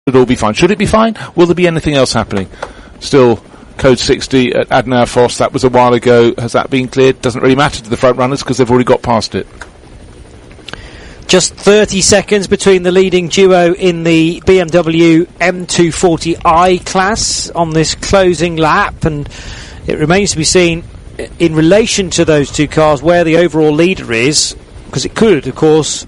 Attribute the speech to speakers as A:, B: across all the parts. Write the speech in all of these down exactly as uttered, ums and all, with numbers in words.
A: Should it all be fine? Should it be fine? Will there be anything else happening? Still, code sixty at Adnar Foss. That was a while ago. Has that been cleared? Doesn't really matter to the front runners because they've already got past it.
B: Just thirty seconds between the leading duo in the B M W M two forty i class on this closing lap, and it remains to be seen in relation to those two cars where the overall leader is, because it could, of course,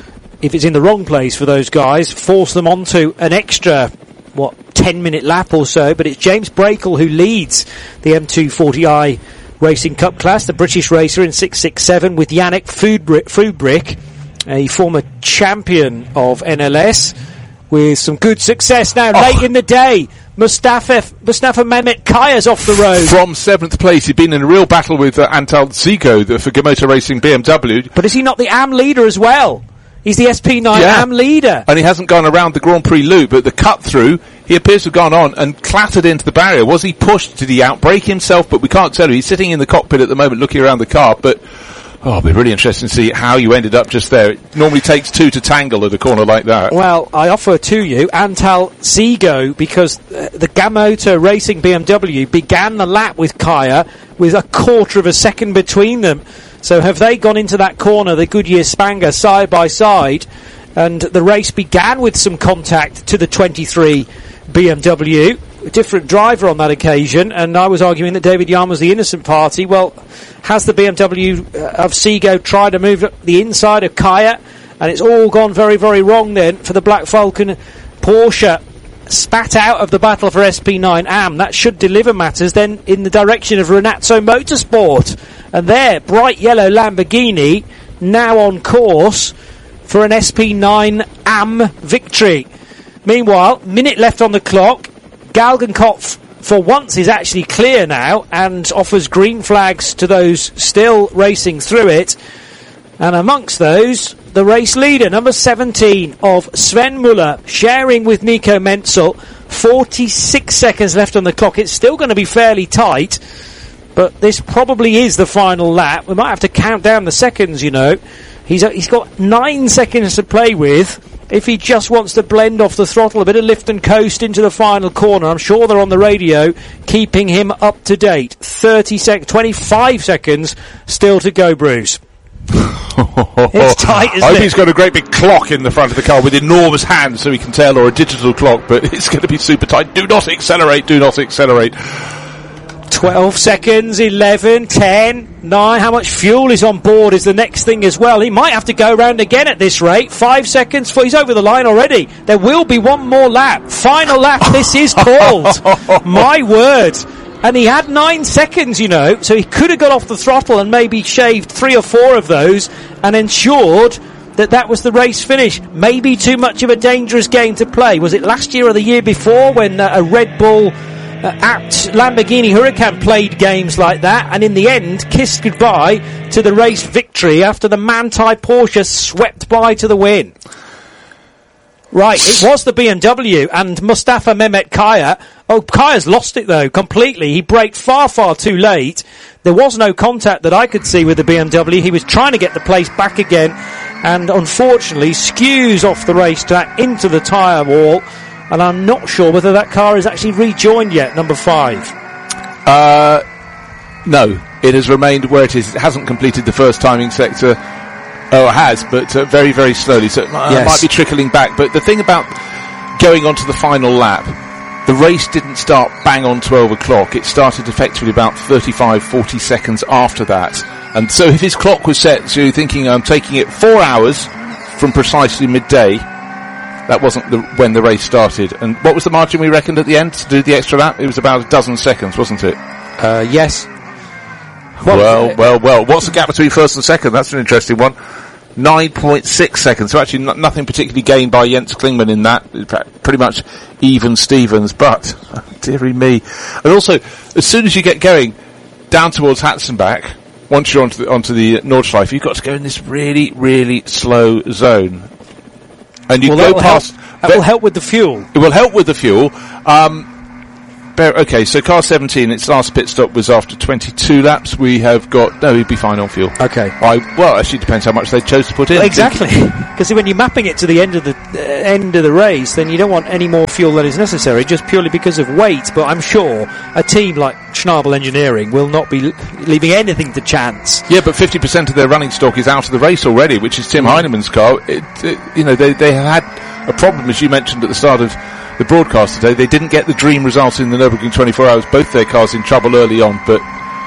B: if it's in the wrong place for those guys, force them onto an extra, what, ten minute lap or so. But it's James Brakel who leads the M two forty i Racing Cup class, the British racer in six six seven, with Yannick Fubrick, a former champion of N L S, with some good success now. Oh. Late in the day, Mustafa Mustafa Mehmet Kaya's off the road.
A: From seventh place, he'd been in a real battle with uh, Antal Zigo the, for Gamoto Racing B M W.
B: But is he not the A M leader as well? He's the S P nine
A: yeah.
B: A M leader.
A: And he hasn't gone around the Grand Prix loop, but the cut through, he appears to have gone on and clattered into the barrier. Was he pushed? Did he outbrake himself? But we can't tell. He's sitting in the cockpit at the moment looking around the car, but oh, it'll be really interesting to see how you ended up just there. It normally takes two to tangle at a corner like that.
B: Well, I offer to you Antal Zigo, because uh, the Gamoto Racing B M W began the lap with Kaya with a quarter of a second between them. So have they gone into that corner, the Goodyear Spanger, side by side, and the race began with some contact to the twenty-three B M W. A different driver on that occasion, and I was arguing that David Yarn was the innocent party. Well, has the B M W uh, of Zigo tried to move up the inside of Kaya, and it's all gone very, very wrong then for the Black Falcon. Porsche spat out of the battle for S P nine A M. That should deliver matters then in the direction of Renazzo Motorsport. And there, bright yellow Lamborghini, now on course for an S P nine A M victory. Meanwhile, minute left on the clock. Galgenkopf, for once, is actually clear now and offers green flags to those still racing through it. And amongst those, the race leader, number seventeen of Sven Muller, sharing with Nico Menzel. forty-six seconds left on the clock. It's still going to be fairly tight, but this probably is the final lap. We might have to count down the seconds, you know. He's uh, he's got nine seconds to play with. If he just wants to blend off the throttle, a bit of lift and coast into the final corner. I'm sure they're on the radio keeping him up to date. thirty sec- twenty-five seconds still to go, Bruce. It's tight, isn't
A: I hope
B: it?
A: he's got a great big clock in the front of the car with enormous hands so he can tell, or a digital clock, but it's going to be super tight. Do not accelerate, do not accelerate.
B: twelve seconds, eleven, ten, nine. How much fuel is on board is the next thing as well. He might have to go round again at this rate. Five seconds, for, he's over the line already. There will be one more lap. Final lap, this is called. My word. And he had nine seconds, you know, so he could have got off the throttle and maybe shaved three or four of those and ensured that that was the race finish. Maybe too much of a dangerous game to play. Was it last year or the year before when uh, a Red Bull Uh, apt Lamborghini Huracan played games like that, and in the end kissed goodbye to the race victory after the Manthey Porsche swept by to the win? Right, it was the B M W and Mustafa Mehmet Kaya. Oh, Kaya's lost it though, completely. He braked far, far too late. There was no contact that I could see with the B M W. He was trying to get the place back again, and unfortunately skews off the racetrack into the tyre wall. And I'm not sure whether that car is actually rejoined yet, number five.
A: Uh, no, it has remained where it is. It hasn't completed the first timing sector. Oh, it has, but uh, very, very slowly. So it uh,
B: yes.
A: might be trickling back. But the thing about going on to the final lap, the race didn't start bang on twelve o'clock. It started effectively about thirty-five, forty seconds after that. And so if his clock was set, so you're thinking I'm taking it four hours from precisely midday, that wasn't the, when the race started. And what was the margin we reckoned at the end to do the extra lap? It was about a dozen seconds, wasn't it?
B: Uh, yes.
A: Well, well, well, well. What's the gap between first and second? That's an interesting one. nine point six seconds. So actually n- nothing particularly gained by Jens Klingmann in that. Pretty much even Stevens. But, dearie me. And also, as soon as you get going down towards Hatzenbach, once you're onto the, onto the Nordschleife, you've got to go in this really, really slow zone. And you
B: well,
A: go past.
B: Help. That will help with the fuel.
A: It will help with the fuel. Um, bear, okay, so car seventeen, its last pit stop was after twenty-two laps. We have got, no, he'd be fine on fuel.
B: Okay.
A: I, well, actually depends how much they chose to put in.
B: Exactly. Because when you're mapping it to the end of the uh, end of the race, then you don't want any more fuel than is necessary, just purely because of weight. But I'm sure a team like Schnabel Engineering will not be l- leaving anything to chance.
A: Yeah, but fifty percent of their running stock is out of the race already, which is Tim mm. Heinemann's car. It, it, you know, they, they have had a problem, as you mentioned at the start of the broadcast today. They didn't get the dream result in the Nürburgring twenty-four hours. Both their cars in trouble early on, but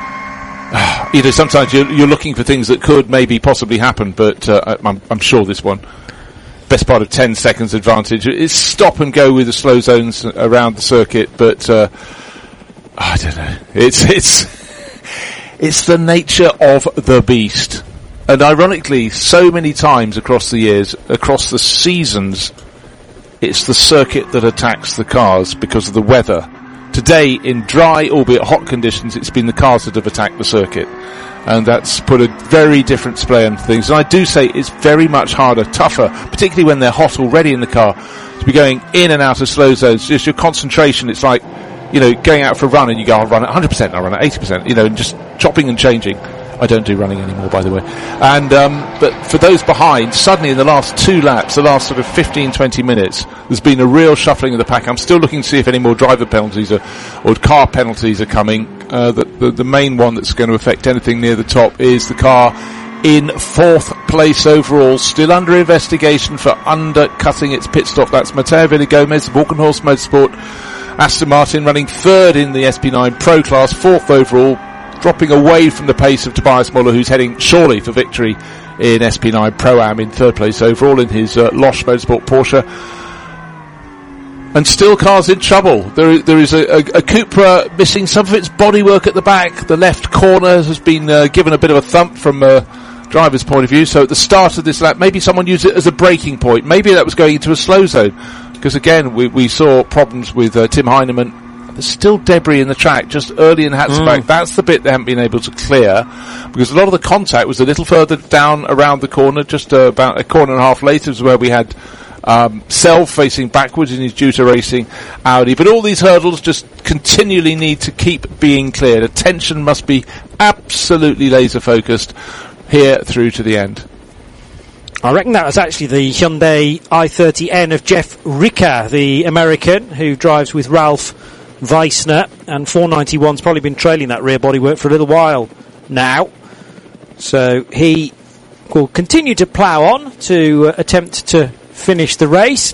A: uh, you know, sometimes you're, you're looking for things that could maybe possibly happen, but uh, I'm, I'm sure this one, best part of ten seconds advantage. It's stop and go with the slow zones around the circuit, but uh, I don't know. It's it's it's the nature of the beast, and ironically, so many times across the years, across the seasons, it's the circuit that attacks the cars because of the weather. Today, in dry, albeit hot conditions, it's been the cars that have attacked the circuit. And that's put a very different display on things. And I do say it's very much harder, tougher, particularly when they're hot already in the car, to be going in and out of slow zones. Just your concentration, it's like, you know, going out for a run and you go, I'll run at one hundred percent, I'll run at eighty percent, you know, and just chopping and changing. I don't do running anymore, by the way. And um, but for those behind, suddenly in the last two laps, the last sort of fifteen, twenty minutes, there's been a real shuffling of the pack. I'm still looking to see if any more driver penalties are, or car penalties are coming. Uh, the, the, the main one that's going to affect anything near the top is the car in fourth place overall, still under investigation for undercutting its pit stop. That's Mateo Villagomez, Walkenhorst Motorsport. Aston Martin running third in the S P nine Pro Class, fourth overall, dropping away from the pace of Tobias Muller, who's heading surely for victory in S P nine Pro-Am in third place overall in his uh, Losch Motorsport Porsche. And still cars in trouble. There, there is a, a, a Cupra missing some of its bodywork at the back. The left corner has been uh, given a bit of a thump from a driver's point of view. So at the start of this lap, maybe someone used it as a braking point. Maybe that was going into a slow zone. Because again, we, we saw problems with uh, Tim Heinemann. There's still debris in the track just early in Hatzbach. Mm. That's the bit they haven't been able to clear, because a lot of the contact was a little further down around the corner. Just uh, about a corner and a half later was where we had um, Self facing backwards in his Juta Racing Audi. But all these hurdles just continually need to keep being cleared. Attention must be absolutely laser focused here through to the end.
B: I reckon that was actually the Hyundai i thirty N of Jeff Ricker, the American who drives with Ralph Weissner, and four ninety-one's probably been trailing that rear bodywork for a little while now. So he will continue to plough on to uh, attempt to finish the race.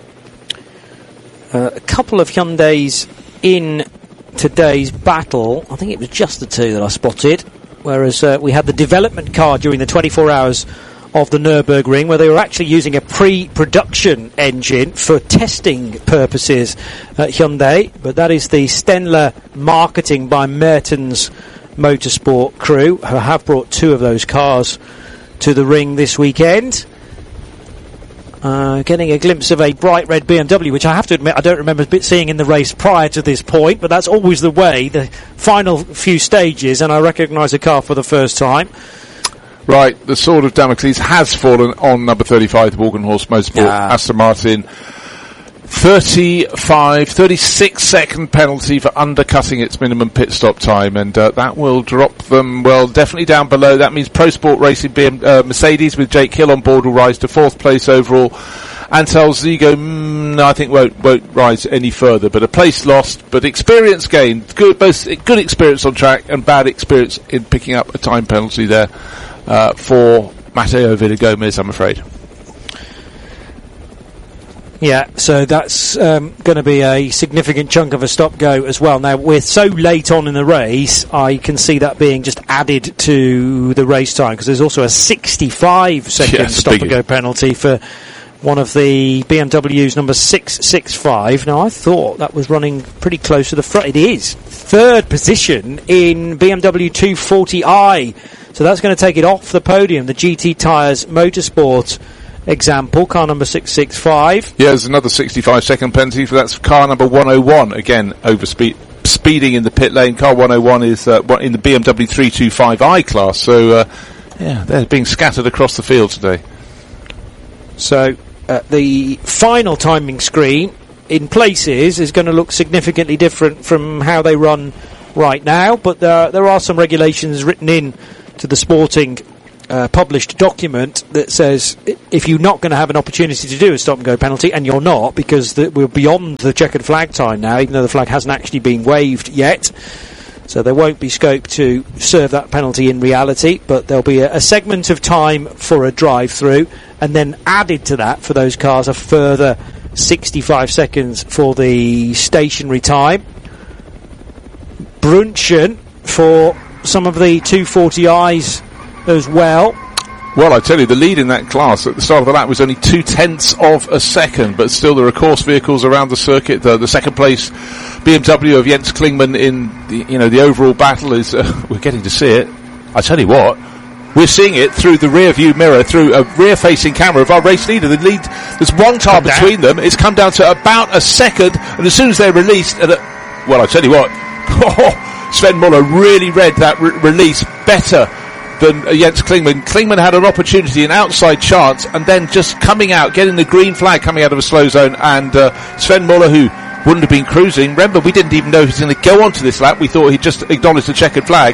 B: Uh, a couple of Hyundais in today's battle. I think it was just the two that I spotted, whereas uh, we had the development car during the twenty-four hours of the Nürburgring, where they were actually using a pre-production engine for testing purposes at Hyundai, but that is the Stenler marketing by Mertens Motorsport crew, who have brought two of those cars to the ring this weekend. Uh, getting a glimpse of a bright red B M W, which I have to admit I don't remember seeing in the race prior to this point, but that's always the way, the final few stages, and I recognise a car for the first time.
A: Right, the sword of Damocles has fallen on number thirty-five, the Walkenhorst Motorsport, yeah. Aston Martin. thirty-five, thirty-six second penalty for undercutting its minimum pit stop time, and uh, that will drop them, well, definitely down below. That means Pro Sport Racing B M, uh, Mercedes with Jake Hill on board will rise to fourth place overall. Antal Zigo, mm, I think won't won't rise any further, but a place lost, but experience gained. Good, both good experience on track and bad experience in picking up a time penalty there. Uh, for Mateo Villagomez, I'm afraid.
B: Yeah, so that's um, going to be a significant chunk of a stop-go as well. Now, we're so late on in the race, I can see that being just added to the race time, because there's also a sixty-five second yeah, stop-and-go penalty for one of the B M Ws, number six sixty-five. Now, I thought that was running pretty close to the front. It is. Third position in B M W two forty i. So that's going to take it off the podium. The G T Tyres Motorsport example, car number six sixty-five.
A: Yeah, there's another sixty-five second penalty for that's car number one oh one. Again, over speed, speeding in the pit lane. Car one oh one is uh, in the B M W three twenty-five i class. So, uh, yeah, they're being scattered across the field today.
B: So, uh, the final timing screen in places is going to look significantly different from how they run right now, but there, there are some regulations written in to the Sporting uh, published document that says if you're not going to have an opportunity to do a stop and go penalty, and you're not, because the, we're beyond the checkered flag time now, even though the flag hasn't actually been waved yet, so there won't be scope to serve that penalty in reality, but there'll be a, a segment of time for a drive-through, and then added to that for those cars a further sixty-five seconds for the stationary time. Brunchen for some of the two forty I's as well.
A: Well, I tell you, the lead in that class at the start of the lap was only two tenths of a second, but still there are course vehicles around the circuit. The, the second place B M W of Jens Klingmann in the, you know, the overall battle is, uh, we're getting to see it. I tell you what, we're seeing it through the rear view mirror, through a rear-facing camera of our race leader. The lead, there's one car between them. It's come down to about a second, and as soon as they're released, at a, well, I tell you what, Sven Muller really read that re- release better than uh, Jens Klingmann. Klingmann had an opportunity, an outside chance, and then just coming out, getting the green flag coming out of a slow zone, and uh, Sven Muller, who wouldn't have been cruising. Remember, we didn't even know he was going to go onto this lap. We thought he'd just acknowledged the checkered flag.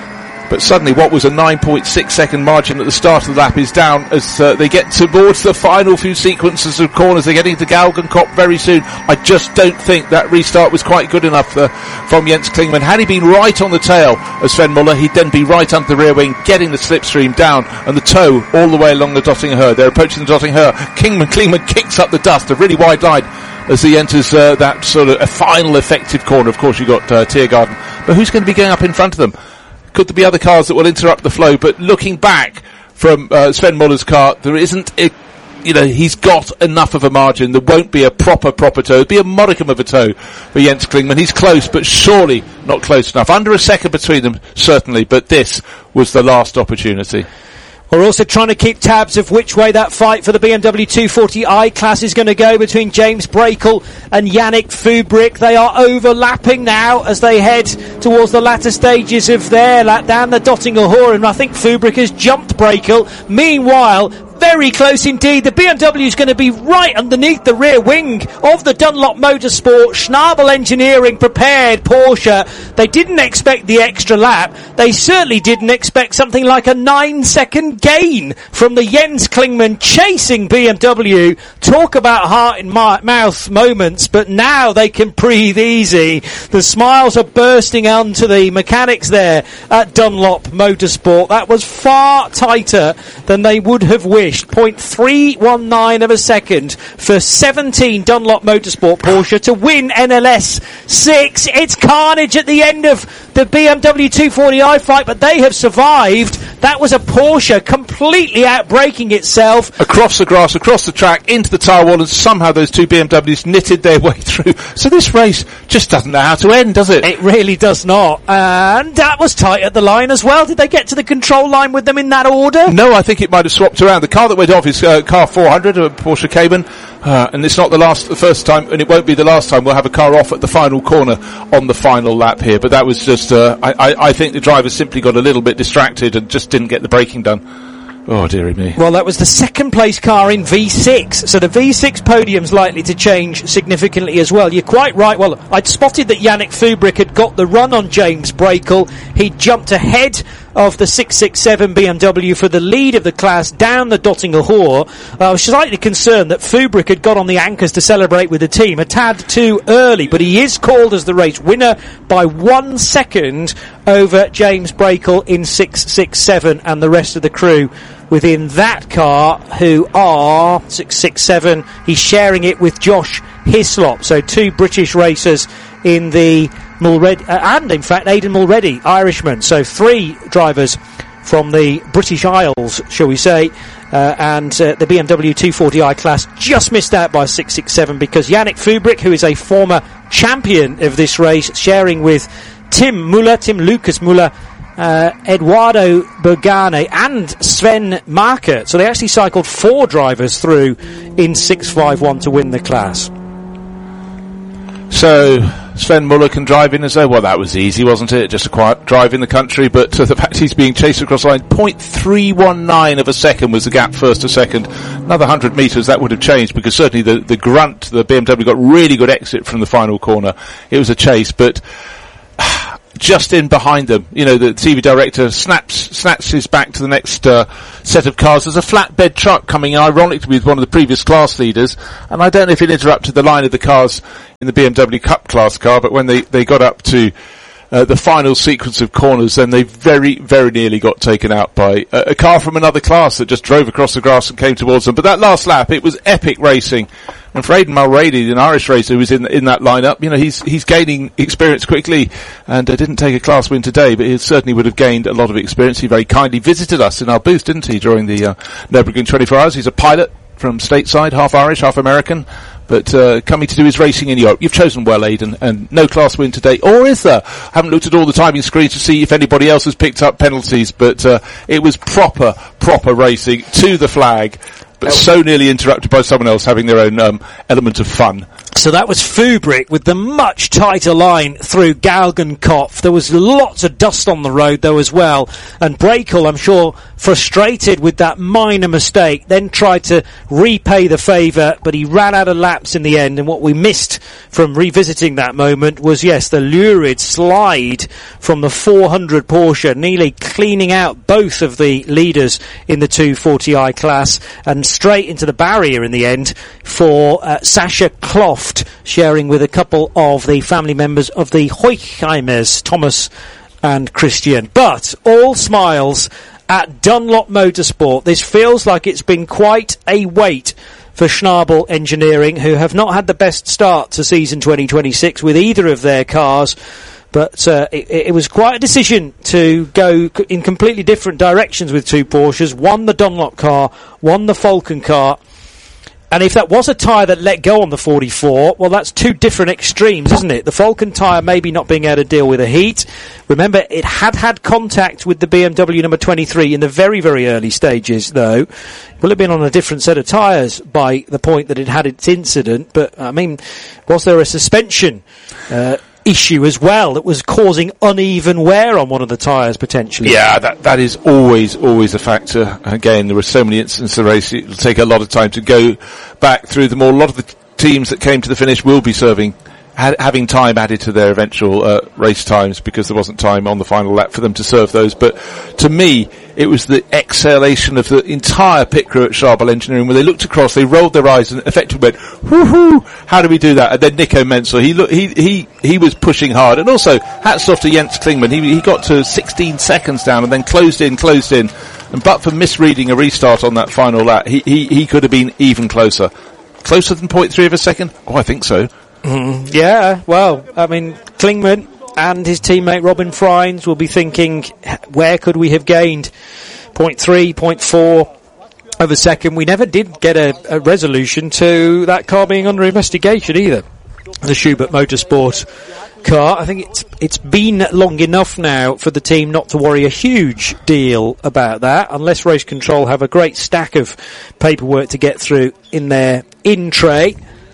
A: But suddenly what was a nine point six second margin at the start of the lap is down as uh, they get towards the final few sequences of corners. They're getting to Galgenkop very soon. I just don't think that restart was quite good enough uh, from Jens Klingmann. Had he been right on the tail of Sven Muller, he'd then be right under the rear wing, getting the slipstream down and the toe all the way along the Dottinger Höhe. They're approaching the Dottinger Höhe. Klingmann, Klingmann kicks up the dust, a really wide line as he enters uh, that sort of a final effective corner. Of course, you've got uh, Tiergarten. But who's going to be going up in front of them? Could there be other cars that will interrupt the flow? But looking back from uh, Sven Muller's car, there isn't, a, you know, he's got enough of a margin. There won't be a proper, proper toe. There'll be a modicum of a toe for Jens Klingmann. He's close, but surely not close enough. Under a second between them, certainly, but this was the last opportunity.
B: We're also trying to keep tabs of which way that fight for the B M W two forty i class is going to go between James Brakel and Yannick Fubrick. They are overlapping now as they head towards the latter stages of their lap down the Dottinger Höhe, and I think Fubrick has jumped Brakel. Meanwhile, very close indeed. The B M W is going to be right underneath the rear wing of the Dunlop Motorsport. Schnabel Engineering prepared Porsche. They didn't expect the extra lap. They certainly didn't expect something like a nine second gain from the Jens Klingmann chasing B M W. Talk about heart in my mouth moments, but now they can breathe easy. The smiles are bursting onto the mechanics there at Dunlop Motorsport. That was far tighter than they would have wished. zero point three one nine of a second for seventeen Dunlop Motorsport Porsche to win N L S six. It's carnage at the end of the B M W two forty i fight, but they have survived. That was a Porsche completely outbraking itself.
A: Across the grass, across the track, into the tyre wall, and somehow those two B M Ws knitted their way through. So this race just doesn't know how to end, does it?
B: It really does not. And that was tight at the line as well. Did they get to the control line with them in that order?
A: No, I think it might have swapped around. The car that went off is uh, car four hundred, a Porsche Cayman, uh, and it's not the last, the first time, and it won't be the last time we'll have a car off at the final corner on the final lap here. But that was just, uh, I, I, I think the driver simply got a little bit distracted and just didn't get the braking done. Oh, dearie me.
B: Well, that was the second place car in V six, so the V six podium's likely to change significantly as well. You're quite right. Well, I'd spotted that Yannick Fubrick had got the run on James Brakel. He jumped ahead of the six sixty-seven B M W for the lead of the class down the Dottinger Höhe. I was slightly concerned that Fubrick had got on the anchors to celebrate with the team a tad too early, but he is called as the race winner by one second over James Brakel in six sixty-seven and the rest of the crew within that car, who are six sixty-seven. He's sharing it with Josh Hislop, so two British racers in the Mulready, uh, and in fact Aidan Mulready, Irishman, so three drivers from the British Isles, shall we say, uh, and uh, the B M W two forty i class just missed out by six sixty-seven because Yannick Fubrick, who is a former champion of this race, sharing with Tim Muller, Tim Lucas Muller, uh, Eduardo Bergane and Sven Markert. So they actually cycled four drivers through in six fifty-one to win the class.
A: So Sven Muller can drive in and say, well, that was easy, wasn't it? Just a quiet drive in the country, but uh, the fact he's being chased across the line, zero point three one nine of a second was the gap first to second. Another one hundred metres, that would have changed, because certainly the, the grunt, the B M W got really good exit from the final corner. It was a chase, but just in behind them, you know, the T V director snaps, snatches back to the next uh, set of cars. There's a flatbed truck coming, ironically, with one of the previous class leaders, and I don't know if it interrupted the line of the cars in the B M W Cup class car, but when they, they got up to uh, the final sequence of corners, then they very, very nearly got taken out by a, a car from another class that just drove across the grass and came towards them. But that last lap, it was epic racing. And for Aidan Mulrady, an Irish racer who was in in that lineup, you know, he's he's gaining experience quickly, and uh, didn't take a class win today, but he certainly would have gained a lot of experience. He very kindly visited us in our booth, didn't he, during the uh, Nürburgring twenty-four hours. He's a pilot from stateside, half Irish, half American, but uh, coming to do his racing in Europe. You've chosen well, Aidan, and no class win today. Or is there? I haven't looked at all the timing screens to see if anybody else has picked up penalties, but uh, it was proper, proper racing to the flag, but so nearly interrupted by someone else having their own um, element of fun.
B: So that was Fubrick with the much tighter line through Galgenkopf. There was lots of dust on the road though as well. And Brakel, I'm sure, frustrated with that minor mistake, then tried to repay the favour, but he ran out of laps in the end. And what we missed from revisiting that moment was, yes, the lurid slide from the four hundred Porsche, nearly cleaning out both of the leaders in the two forty i class, and straight into the barrier in the end for uh, Sascha Kloft, sharing with a couple of the family members of the Hochheimers, Thomas and Christian. But all smiles at Dunlop Motorsport. This feels like it's been quite a wait for Schnabel Engineering, who have not had the best start to season twenty twenty-six with either of their cars. But uh, it, it was quite a decision to go in completely different directions with two Porsches. One the Dunlop car, one the Falken car. And if that was a tyre that let go on the forty-four, well, that's two different extremes, isn't it? The Falken tyre maybe not being able to deal with the heat. Remember, it had had contact with the B M W number twenty-three in the very, very early stages, though. It will have been on a different set of tyres by the point that it had its incident. But, I mean, was there a suspension uh, issue as well that was causing uneven wear on one of the tyres potentially?
A: Yeah, that that is always always a factor. Again, there were so many instances of the race, it will take a lot of time to go back through them all. A lot of the t- teams that came to the finish will be serving ha- having time added to their eventual uh, race times, because there wasn't time on the final lap for them to serve those. But to me, it was the exhalation of the entire pit crew at Schnabel Engineering, where they looked across, they rolled their eyes and effectively went, whoo-hoo, how do we do that? And then Nico Menzel, he look, he, he, he was pushing hard. And also, hats off to Jens Klingmann. He, he got to sixteen seconds down and then closed in, closed in. And but for misreading a restart on that final lap, he, he, he could have been even closer. Closer than zero point three of a second? Oh, I think so.
B: Mm, yeah, well, I mean, Klingmann and his teammate Robin Freins will be thinking, where could we have gained zero point three, zero point four of a second? We never did get a, a resolution to that car being under investigation either. The Schubert Motorsport car. I think it's it's been long enough now for the team not to worry a huge deal about that, unless Race Control have a great stack of paperwork to get through in their in tray.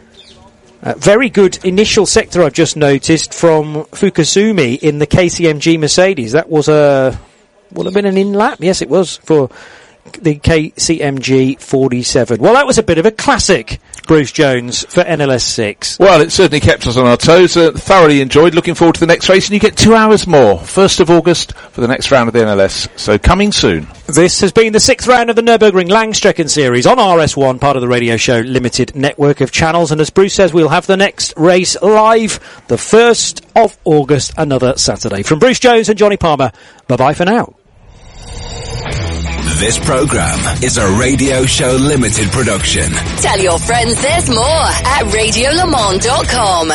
B: Uh, very good initial sector I've just noticed from Fukasumi in the K C M G Mercedes. That was a, would have been an in lap? Yes, it was, for the K C M G forty-seven. Well, that was a bit of a classic, Bruce Jones, for N L S six.
A: Well, it certainly kept us on our toes. Uh, thoroughly enjoyed. Looking forward to the next race, and you get two hours more, first of August, for the next round of the N L S. So coming soon.
B: This has been the sixth round of the Nürburgring Langstrecken Series on R S one, part of the Radio Show Limited network of channels. And as Bruce says, we'll have the next race live the first of August, another Saturday. From Bruce Jones and Johnny Palmer, bye-bye for now.
C: This program is a Radio Show Limited production.
D: Tell your friends there's more at radio le mans dot com.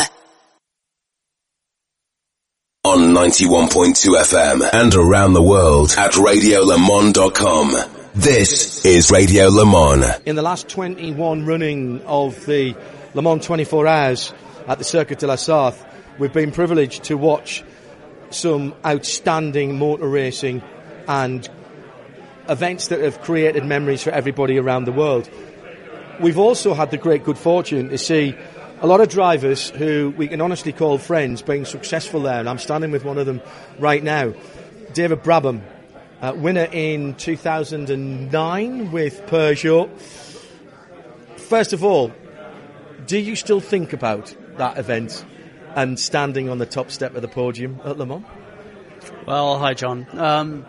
C: On ninety-one point two F M and around the world at radio le mans dot com. This is Radio Le Mans.
E: In the last twenty-one running of the Le Mans twenty-four hours at the Circuit de la Sarthe, we've been privileged to watch some outstanding motor racing and events that have created memories for everybody around the world. We've also had the great good fortune to see a lot of drivers who we can honestly call friends being successful there, and I'm standing with one of them right now. David Brabham, uh, winner in two thousand nine with Peugeot. First of all, do you still think about that event and standing on the top step of the podium at Le Mans?
F: Well, hi, John. Um,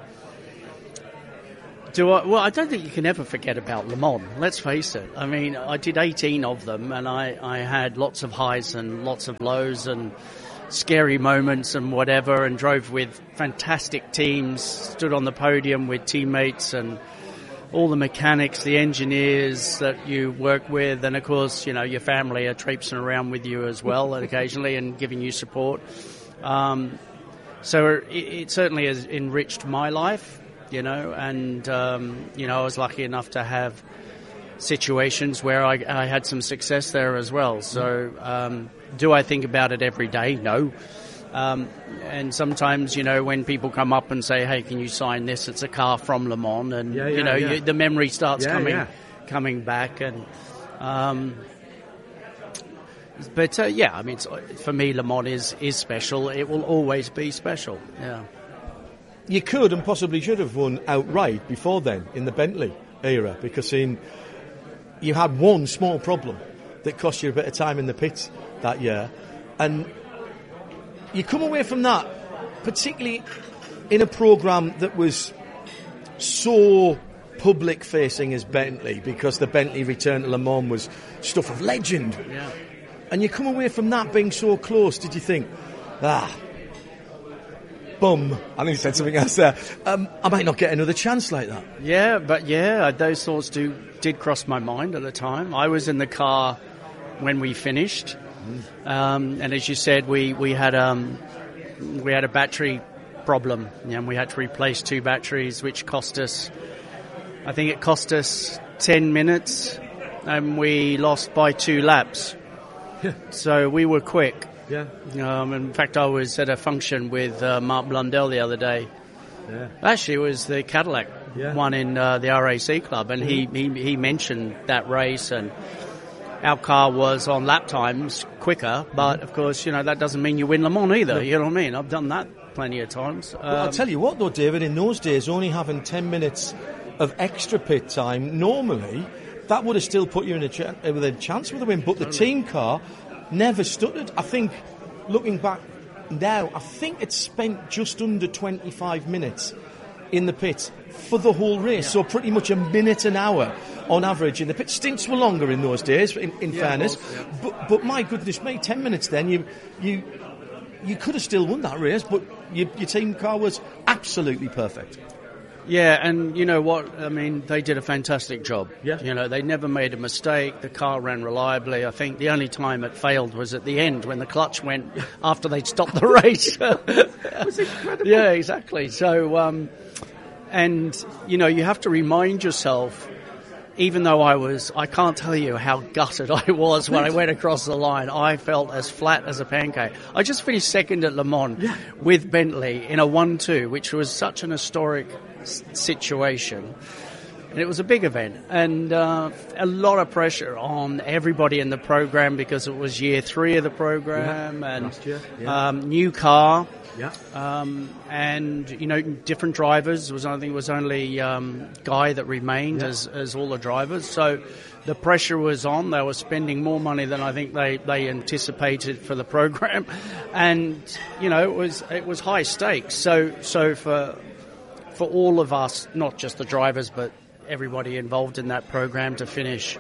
F: do I? Well, I don't think you can ever forget about Le Mans. Let's face it. I mean, I did eighteen of them, and I, I had lots of highs and lots of lows and scary moments and whatever, and drove with fantastic teams, stood on the podium with teammates and all the mechanics, the engineers that you work with, and of course, you know, your family are traipsing around with you as well occasionally and giving you support. Um, so it, it certainly has enriched my life, you know, and, um, you know, I was lucky enough to have situations where I, I had some success there as well. So um, do I think about it every day? No. Um, and sometimes, you know, when people come up and say, hey, can you sign this? It's a car from Le Mans. And,
E: yeah, yeah,
F: you know,
E: yeah.
F: you, the memory starts
E: yeah,
F: coming
E: yeah.
F: coming back. And um, But, uh, yeah, I mean, it's, for me, Le Mans is, is special. It will always be special, yeah.
E: You could and possibly should have won outright before then in the Bentley era, because in you had one small problem that cost you a bit of time in the pits that year. And you come away from that, particularly in a programme that was so public-facing as Bentley, because the Bentley return to Le Mans was stuff of legend.
F: Yeah.
E: And you come away from that being so close, did you think, ah, bum, I think you said something else there, um, I might not get another chance like that.
F: Yeah, but yeah, those thoughts do did cross my mind at the time. I was in the car when we finished. Um, and as you said, we we had um we had a battery problem, and we had to replace two batteries, which cost us, I think it cost us ten minutes, and we lost by two laps.
E: Yeah.
F: So we were quick.
E: Yeah.
F: Um, in fact, I was at a function with uh, Mark Blundell the other day.
E: Yeah.
F: Actually, it was the Cadillac
E: yeah.
F: one in uh, the R A C Club, and mm-hmm. he, he he mentioned that race, and our car was on lap times quicker, but of course, you know, that doesn't mean you win Le Mans either. No. You know what I mean? I've done that plenty of times. Um,
E: well, I'll tell you what, though, David, in those days, only having ten minutes of extra pit time, normally, that would have still put you in a ch- with a chance with a win. But the team car never stuttered. I think, looking back now, I think it spent just under twenty-five minutes in the pit for the whole race. Yeah. So pretty much a minute an hour on average in the pit. Stints were longer in those days, in, in yeah, fairness. Was, yeah. But but my goodness me, ten minutes then, you you you could have still won that race, but your, your team car was absolutely perfect.
F: Yeah, and you know what? I mean, they did a fantastic job.
E: Yeah.
F: You know, they never made a mistake. The car ran reliably. I think the only time it failed was at the end when the clutch went after they'd stopped the race.
E: It was incredible.
F: Yeah, exactly. So, um, and, you know, you have to remind yourself, even though I was, I can't tell you how gutted I was when I went across the line. I felt as flat as a pancake. I just finished second at Le Mans
E: yeah.
F: with Bentley in a one two, which was such an historic s- situation. And it was a big event, and uh, a lot of pressure on everybody in the program because it was year three of the program,
E: yeah.
F: and
E: Last year. Yeah.
F: Um, new car.
E: Yeah.
F: Um, and, you know, different drivers. It was, I think it was only um, Guy that remained yeah. as, as all the drivers. So the pressure was on. They were spending more money than I think they, they anticipated for the program. And, you know, it was it was high stakes. So so for for all of us, not just the drivers, but everybody involved in that program to finish,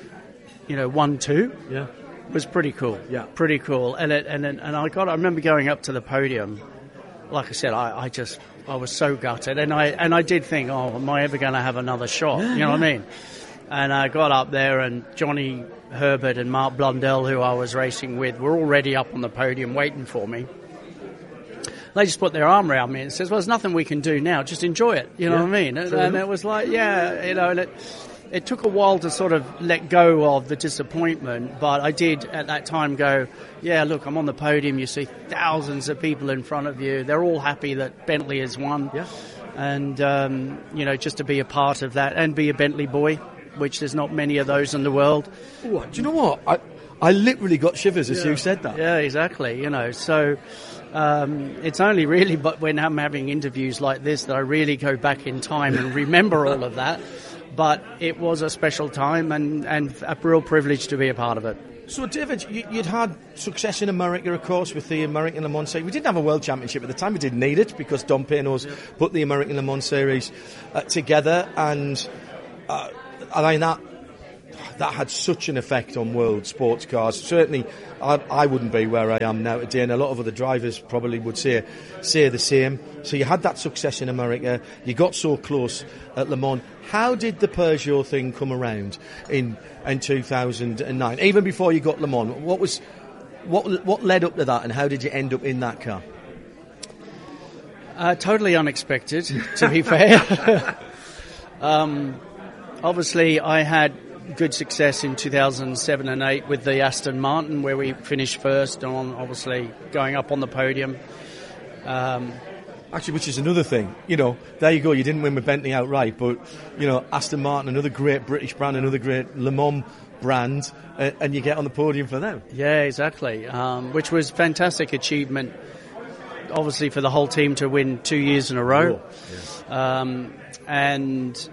F: you know, one two.
E: Yeah.
F: Was pretty cool.
E: Yeah.
F: Pretty cool. And it, and and I got I remember going up to the podium. Like I said, I, I just I was so gutted, and I and I did think, oh, am I ever going to have another shot?
E: Yeah,
F: you know
E: yeah.
F: what I mean? And I got up there, and Johnny Herbert and Mark Blundell, who I was racing with, were already up on the podium waiting for me. They just put their arm around me and says, "Well, there's nothing we can do now. Just enjoy it." You know
E: yeah.
F: what I mean? And, and it was like, yeah, you know, and it. It took a while to sort of let go of the disappointment, but I did at that time go, yeah, look, I'm on the podium. You see thousands of people in front of you. They're all happy that Bentley has won.
E: Yeah.
F: And, um, you know, just to be a part of that and be a Bentley boy, which there's not many of those in the world.
E: Ooh, do you know what? I, I literally got shivers as
F: yeah.
E: you said that.
F: Yeah, exactly. You know, so um, it's only really but when I'm having interviews like this that I really go back in time and remember all of that. But it was a special time and, and a real privilege to be a part of it.
E: So, David, you, you'd had success in America, of course, with the American Le Mans Series. We didn't have a World Championship at the time. We didn't need it because Dom Peynos yeah. put the American Le Mans Series uh, together. And, uh, I mean, that, that had such an effect on world sports cars. Certainly, I, I wouldn't be where I am now today, and a lot of other drivers probably would say, say the same. So you had that success in America. You got so close at Le Mans. How did the Peugeot thing come around in in two thousand nine? Even before you got Le Mans, what was what what led up to that, and how did you end up in that car?
F: Uh, totally unexpected, to be fair. um, obviously, I had good success in two thousand seven and eight with the Aston Martin, where we finished first on, obviously going up on the podium. Um,
E: Actually, which is another thing, you know, there you go, you didn't win with Bentley outright, but, you know, Aston Martin, another great British brand, another great Le Mans brand, uh, and you get on the podium for them.
F: Yeah, exactly, um, which was fantastic achievement, obviously, for the whole team to win two years in a row. Yeah. Um, and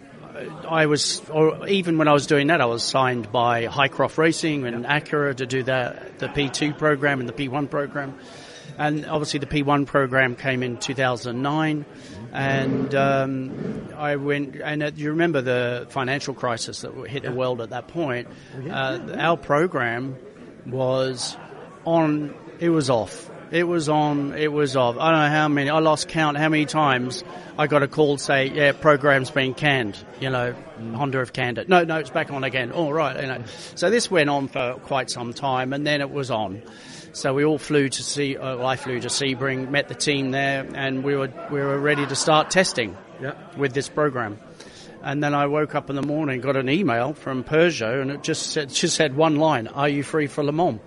F: I was, or even when I was doing that, I was signed by Highcroft Racing and yeah. Acura to do the, the P two program and the P one program. And obviously the P one program came in two thousand nine, and um, I went, and uh, you remember the financial crisis that hit the world at that point. Uh, our program was on, it was off. It was on, it was off. I don't know how many, I lost count how many times I got a call say, yeah, program's been canned, you know, mm. Honda have canned it. No, no, it's back on again. All right, you know. So this went on for quite some time, and then it was on. So we all flew to see. Uh, well, I flew to Sebring, met the team there, and we were we were ready to start testing yeah. with this program. And then I woke up in the morning, got an email from Peugeot, and it just said just said one line: "Are you free for Le Mans?"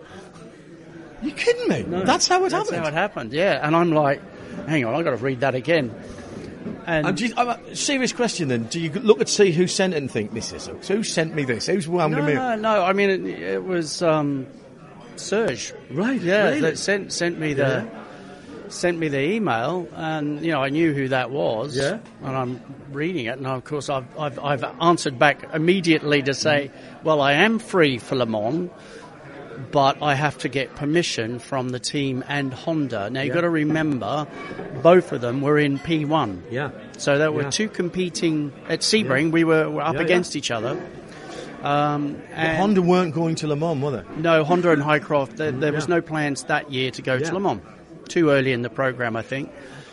E: You kidding me?
F: No,
E: that's how it
F: that's
E: happened.
F: That's how it happened. Yeah, and I'm like, hang on, I've got to read that again. And,
E: and you, uh, serious question then: do you look at see who sent it and think this is who sent me this? Who's wound
F: no,
E: me?
F: No, no. I mean, it, it was. Um, Serge,
E: right?
F: Yeah,
E: really?
F: that sent sent me the
E: yeah.
F: sent me the email, and you know I knew who that was.
E: Yeah.
F: And I'm reading it, and of course I've I've, I've answered back immediately to say, mm. well, I am free for Le Mans, but I have to get permission from the team and Honda. Now you've yeah. got to remember, both of them were in P one.
E: Yeah.
F: So there were
E: yeah.
F: two competing at Sebring.
E: Yeah.
F: We were, were up
E: yeah,
F: against
E: yeah.
F: each other. Um,
E: and Honda weren't going to Le Mans, were they?
F: No, Honda and Highcroft. There, there was
E: yeah.
F: no plans that year to go
E: yeah.
F: to Le Mans. Too early in the program, I think.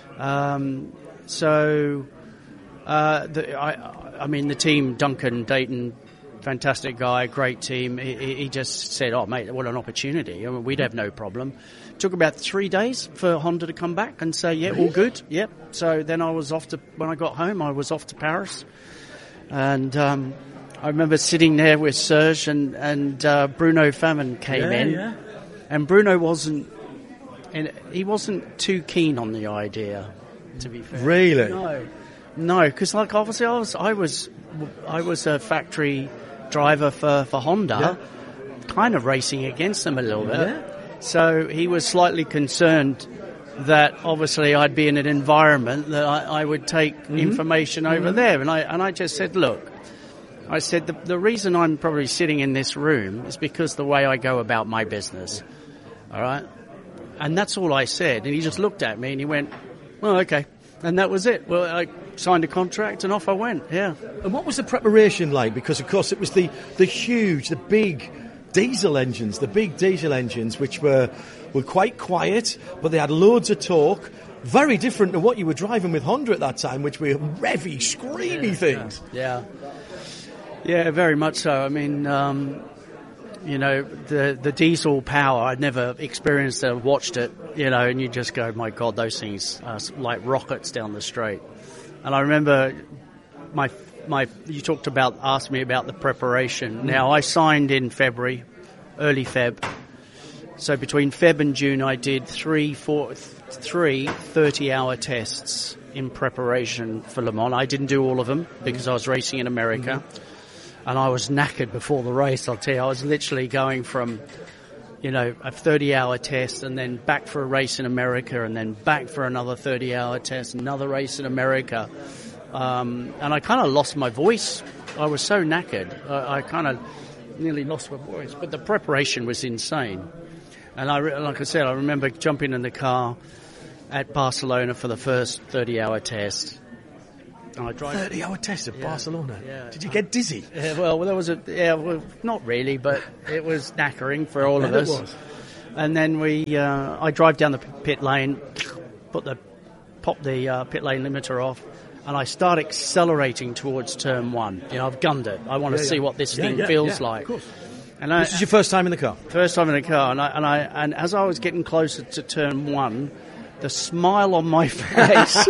F: Um, so, uh, the, I, I mean, the team, Duncan Dayton, fantastic guy, great team. He, he just said, "Oh, mate, what an opportunity! I mean, we'd have no problem." Took about three days for Honda to come back and say, "Yeah, all good." Yep. So then I was off to. When I got home, I was off to Paris, and. Um, I remember sitting there with Serge and, and uh, Bruno Famin came
E: yeah,
F: in,
E: yeah.
F: and Bruno wasn't, and he wasn't too keen on the idea, to be fair.
E: Really?
F: No, no, because like obviously I was, I was, I was a factory driver for for Honda, yeah. kind of racing against them a little bit.
E: Yeah.
F: So he was slightly concerned that obviously I'd be in an environment that I, I would take mm-hmm. information mm-hmm. over there, and I and I just said, look. I said, the, the reason I'm probably sitting in this room is because the way I go about my business. All right? And that's all I said. And he just looked at me and he went, well, okay. And that was it. Well, I signed a contract and off I went, yeah.
E: And what was the preparation like? Because, of course, it was the, the huge, the big diesel engines, the big diesel engines, which were, were quite quiet, but they had loads of torque. Very different to what you were driving with Honda at that time, which were revvy, screamy
F: yeah,
E: things.
F: Yeah. yeah. Yeah, very much so. I mean, um, you know, the the diesel power, I'd never experienced it, watched it, you know, and you just go, my God, those things are like rockets down the straight. And I remember my, my you talked about, asked me about the preparation. Mm-hmm. Now, I signed in February, early Feb. So between Feb and June, I did three, four, three thirty-hour tests in preparation for Le Mans. I didn't do all of them because I was racing in America. Mm-hmm. and I was knackered before the race. I'll tell you, I was literally going from, you know, a thirty-hour test, and then back for a race in America, and then back for another thirty-hour test, another race in America, um, and I kind of lost my voice. I was so knackered, I, I kind of nearly lost my voice. But the preparation was insane, and I, like I said, I remember jumping in the car at Barcelona for the first thirty-hour test. And I drive
E: thirty-hour test at
F: yeah,
E: Barcelona.
F: Yeah.
E: Did you get dizzy?
F: Yeah, well, there was a yeah, well, not really, but it was knackering for all of us.
E: It was.
F: And then we, uh, I drive down the pit lane, put the, pop the uh, pit lane limiter off, and I start accelerating towards turn one. You know, I've gunned it. I want to
E: Yeah,
F: see
E: yeah.
F: what this
E: Yeah,
F: thing
E: yeah,
F: feels
E: yeah,
F: like.
E: of course.
F: And I,
E: This is your first time in the car?
F: First time in the car, and I, and I and as I was getting closer to turn one, the smile on my face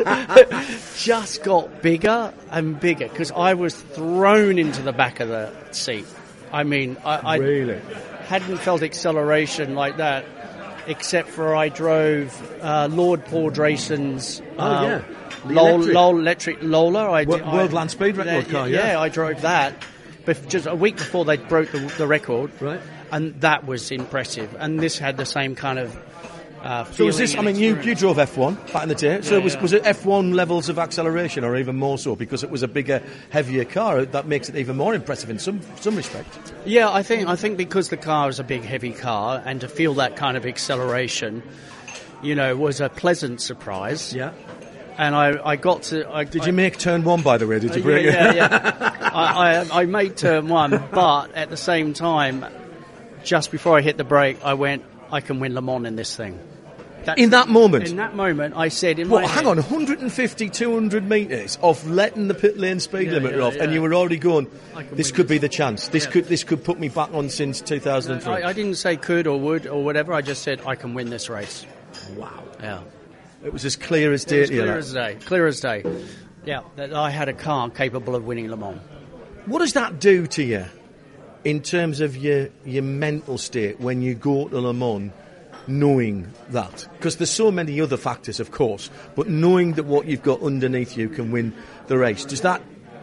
F: just got bigger and bigger because I was thrown into the back of the seat. I mean, I, I
E: Really?
F: hadn't felt acceleration like that, except for I drove uh, Lord Paul Drayson's
E: Oh,
F: uh,
E: yeah. The
F: Lol,
E: electric.
F: Lol electric Lola. I
E: Wo-
F: did-
E: World
F: I-
E: Land Speed record
F: yeah,
E: car,
F: yeah.
E: yeah.
F: I drove that bef- just a week before they broke the, the record.
E: Right.
F: And that was impressive. And this had the same kind of uh,
E: So
F: feeling
E: was this, I
F: and
E: mean, you,
F: experience.
E: you drove F one back in the day, so
F: Yeah,
E: was,
F: yeah.
E: was it F one levels of acceleration or even more so because it was a bigger, heavier car? That makes it even more impressive in some some respect.
F: Yeah, I think I think because the car is a big, heavy car, and to feel that kind of acceleration, you know, was a pleasant surprise.
E: Yeah.
F: And I, I got to. I,
E: Did
F: I,
E: you make turn one, by the way? Did you
F: Uh,
E: break
F: yeah,
E: it?
F: yeah, yeah. I, I, I made turn one, but at the same time, just before I hit the brake, I went, I can win Le Mans in this thing. That's,
E: In that moment?
F: In that moment, I said in
E: What,
F: my
E: hang
F: head,
E: on, one fifty, two hundred metres of letting the pit lane speed
F: Yeah,
E: limiter
F: yeah,
E: off, and
F: yeah.
E: you were already going,
F: I can
E: this
F: win
E: could
F: this.
E: be the chance. This
F: Yeah.
E: could this could put me back on since two thousand three.
F: I, I didn't say could or would or whatever. I just said I can win this race.
E: Wow.
F: Yeah.
E: It was as clear as
F: It
E: day
F: was
E: to you,
F: clear
E: that.
F: as day. Clear as day. Yeah, that I had a car capable of winning Le Mans.
E: What does that do to you in terms of your your mental state when you go to Le Mans knowing that? Because there's so many other factors, of course, but knowing that what you've got underneath you can win the race, does that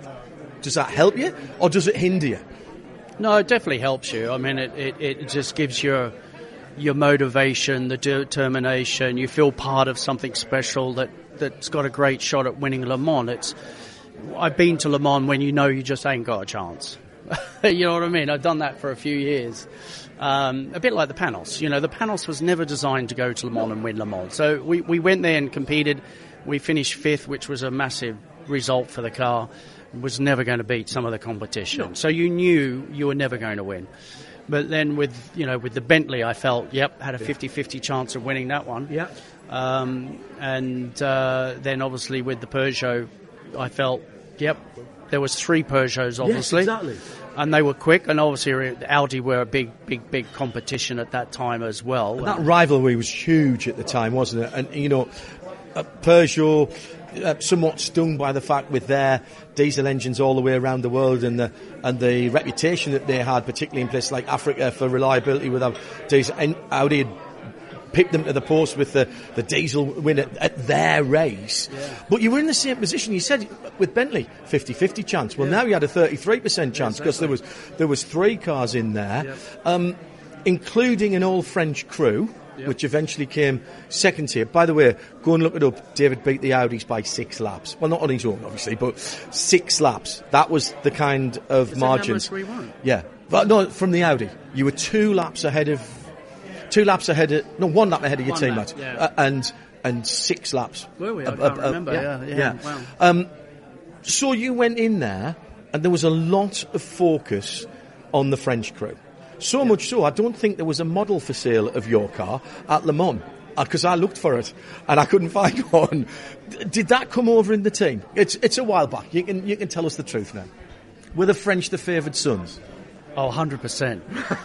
E: does that help you or does it hinder you?
F: No, it definitely helps you. I mean, it, it, it just gives you your motivation, the determination. You feel part of something special that, that's got a great shot at winning Le Mans. It's, I've been to Le Mans when you know you just ain't got a chance. You know what I mean? I've done that for a few years. Um, a bit like the Panos. You know, the Panos was never designed to go to Le Mans and win Le Mans. So we, we went there and competed. We finished fifth, which was a massive result for the car. Was never going to beat some of the competition. No. So you knew you were never going to win. But then with, you know, with the Bentley, I felt, yep, had a fifty-fifty chance of winning that one.
E: Yeah.
F: Um, and uh, then obviously with the Peugeot, I felt, yep, there was three Peugeots, obviously.
E: Yes, exactly.
F: And they were quick, and obviously Audi were a big, big, big competition at that time as well.
E: And that rivalry was huge at the time, wasn't it? And, you know, uh, Peugeot, uh, somewhat stung by the fact with their diesel engines all the way around the world and the and the reputation that they had, particularly in places like Africa, for reliability with our diesel. And Audi had picked them to the post with the, the diesel win at, at their race. Yeah. But you were in the same position. You said with Bentley, fifty-fifty chance. Well, yeah. Now you had a thirty-three percent chance because yeah, exactly. there was there was three cars in there, yeah. um, including an all-French crew, yeah. which eventually came second here. By the way, go and look it up. David beat the Audis by six laps. Well, not on his own, obviously, but six laps. That was the kind of
F: Is
E: margins.
F: That how much we won?
E: Yeah. But no, from the Audi. You were two laps ahead of... Two laps ahead of... No, one lap ahead of your
F: one
E: team,
F: lap,
E: Matt.
F: yeah.
E: Uh, and and six laps.
F: Were we? I
E: Uh,
F: can't
E: uh,
F: remember.
E: yeah,
F: Yeah, yeah.
E: yeah.
F: Wow.
E: Um, so you went in there, and there was a lot of focus on the French crew. So yeah. much so, I don't think there was a model for sale of your car at Le Mans, because I looked for it, and I couldn't find one. Did that come over in the team? It's it's a while back. You can you can tell us the truth now. Were the French the favoured sons?
F: Oh, one hundred percent.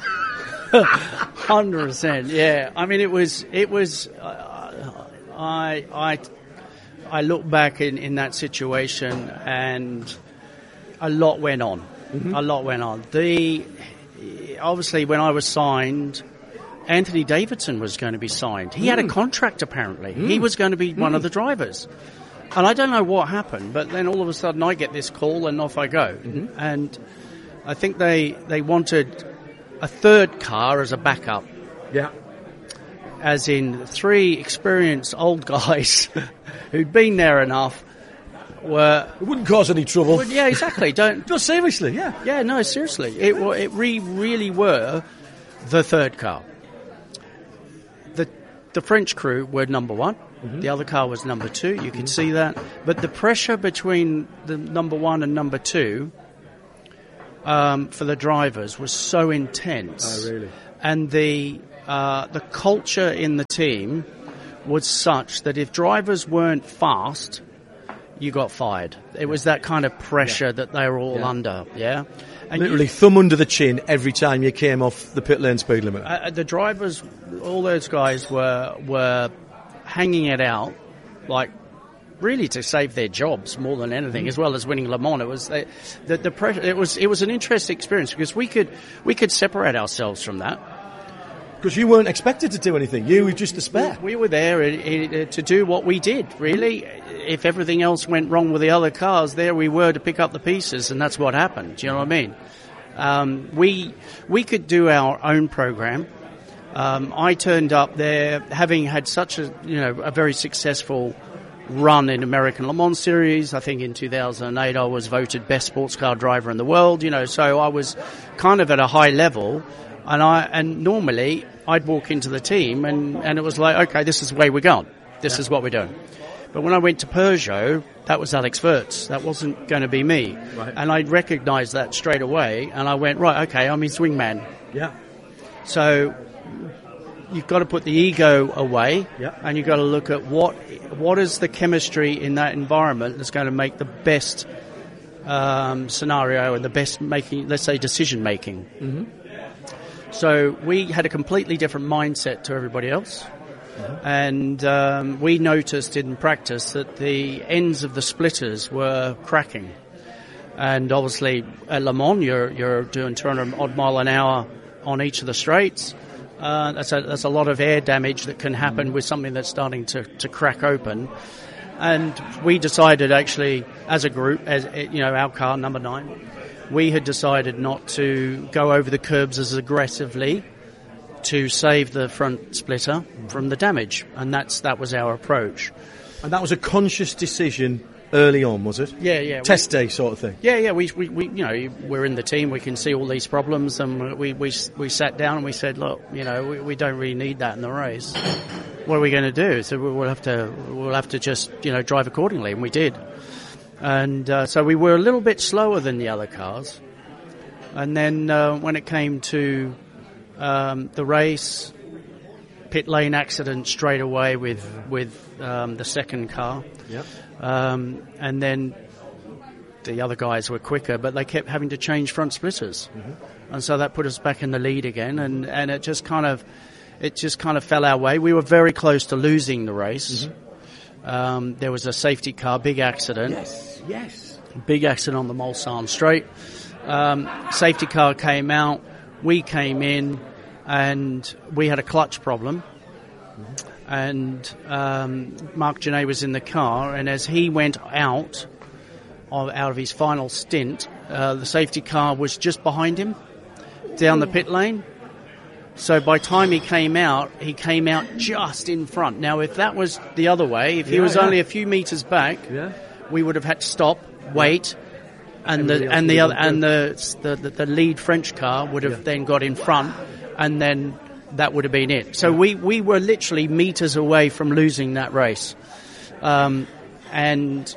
F: one hundred percent, yeah. I mean, it was, it was, uh, I, I, I look back in, in that situation and a lot went on. Mm-hmm. A lot went on. The, obviously when I was signed, Anthony Davidson was going to be signed. He mm. had a contract apparently. Mm. He was going to be mm. one of the drivers. And I don't know what happened, but then all of a sudden I get this call and off I go. Mm-hmm. And I think they they wanted a third car as a backup.
E: Yeah.
F: As in three experienced old guys who'd been there enough were...
E: It wouldn't cause any trouble.
F: Well, yeah, exactly. Don't...
E: No, seriously, yeah.
F: Yeah, no, seriously. It, wa- it re- really were the third car. The the French crew were number one. Mm-hmm. The other car was number two. You can see that. But the pressure between the number one and number two um, for the drivers was so intense.
E: Oh, really?
F: And the... Uh, the culture in the team was such that if drivers weren't fast, you got fired. It was that kind of pressure yeah. that they were all yeah. under, yeah? And
E: literally you, thumb under the chin every time you came off the pit lane speed limit.
F: Uh, the drivers, all those guys were were hanging it out, like, really to save their jobs more than anything, mm-hmm. as well as winning Le Mans. It was the, the, the pressure. It was it was an interesting experience because we could we could separate ourselves from that.
E: Because you weren't expected to do anything. You were just a spare.
F: We were there uh, to do what we did, really. If everything else went wrong with the other cars, there we were to pick up the pieces, and that's what happened. Do you know what I mean? Um, we we could do our own program. Um, I turned up there having had such a, you know, a very successful run in American Le Mans Series. I think in two thousand eight I was voted best sports car driver in the world, you know, so I was kind of at a high level. And I and normally I'd walk into the team and, and it was like, okay, this is the way we're going. This yeah. is what we're doing. But when I went to Peugeot, that was Alex Wurz. That wasn't going to be me. Right. And I recognised that straight away. And I went, right, okay, I'm his wingman.
E: Yeah.
F: So you've got to put the ego away.
E: Yeah.
F: And you've got to look at what what is the chemistry in that environment that's going to make the best um, scenario and the best making, let's say, decision making.
E: Mm-hmm.
F: So we had a completely different mindset to everybody else. Mm-hmm. And um, we noticed in practice that the ends of the splitters were cracking. And obviously at Le Mans, you're, you're doing two hundred odd mile an hour on each of the straights. Uh, that's, a, that's a lot of air damage that can happen mm-hmm. with something that's starting to, to crack open. And we decided actually as a group, as you know, our car, number nine, we had decided not to go over the curbs as aggressively to save the front splitter from the damage, and that's that was our approach.
E: And that was a conscious decision early on, was it?
F: Yeah, yeah.
E: Test
F: we,
E: day sort of thing.
F: Yeah, yeah. We, we, we, you know, we're in the team. We can see all these problems, and we, we, we sat down and we said, look, you know, we, we don't really need that in the race. What are we going to do? So we'll have to, we'll have to just, you know, drive accordingly, and we did. And uh, so we were a little bit slower than the other cars. And then uh, when it came to um, the race, pit lane accident straight away with with um, the second car.
E: Yep.
F: Um, and then the other guys were quicker, but they kept having to change front splitters. Mm-hmm. And so that put us back in the lead again, and, and it just kind of it just kind of fell our way. We were very close to losing the race. Mm-hmm. Um, there was a safety car, big accident.
E: Yes, yes.
F: Big accident on the Mulsanne Straight. Um, safety car came out, we came in, and we had a clutch problem. Mm-hmm. And um, Marc Gené was in the car, and as he went out of, out of his final stint, uh, the safety car was just behind him, down the pit lane. So by the time he came out, he came out just in front. Now, if that was the other way, if he yeah, was yeah. only a few metres back,
E: yeah.
F: we would have had to stop, wait, and the and the other and the, the the lead French car would have yeah. then got in front, and then that would have been it. So we, we were literally meters away from losing that race, um, and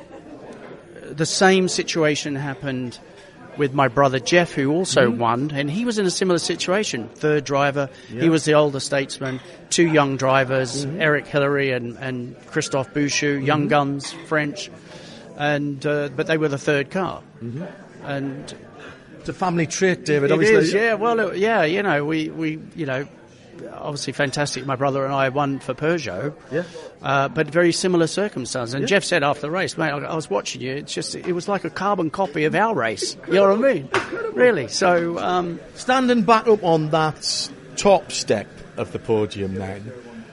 F: the same situation happened with my brother Jeff, who also mm-hmm. won, and he was in a similar situation. Third driver, yeah. he was the older statesman. Two young drivers, mm-hmm. Eric Hillary and and Christophe Bouchou, mm-hmm. young guns, French. And uh, but they were the third car,
E: mm-hmm.
F: and
E: it's a family trait, David.
F: It
E: obviously,
F: is, yeah. Well, it, yeah, you know, we, we, you know, obviously fantastic. My brother and I won for Peugeot,
E: yeah,
F: uh, but very similar circumstances. And
E: yeah.
F: Jeff said after the race, mate, I, I was watching you. It's just, it was like a carbon copy of our race. You know what I mean? Really. So, um,
E: standing back up on that top step of the podium, then.